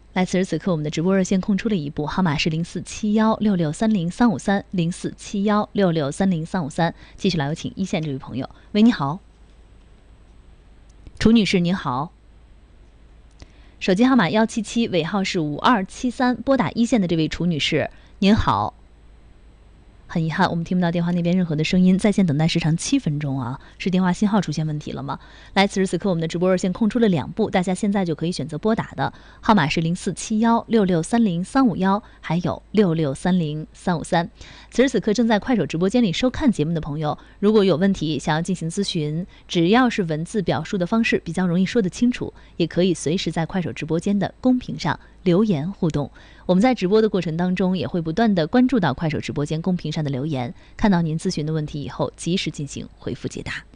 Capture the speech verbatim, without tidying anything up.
来，此时此刻我们的直播热线空出了一部，号码是零四七幺六六三零三五三零四七幺六六三零三五三。继续来有请一线这位朋友。喂，你好，楚女士您好，手机号码幺七七，尾号是五二七三，拨打一线的这位楚女士您好。很遗憾，我们听不到电话那边任何的声音，在线等待时长七分钟啊，是电话信号出现问题了吗？来，此时此刻我们的直播热线空出了两部，大家现在就可以选择拨打的号码是零四七幺六六三零三五幺，还有六六三零三五三。此时此刻正在快手直播间里收看节目的朋友，如果有问题想要进行咨询，只要是文字表述的方式比较容易说得清楚，也可以随时在快手直播间的公屏上留言互动。我们在直播的过程当中也会不断的关注到快手直播间公屏上的留言，看到您咨询的问题以后及时进行回复解答。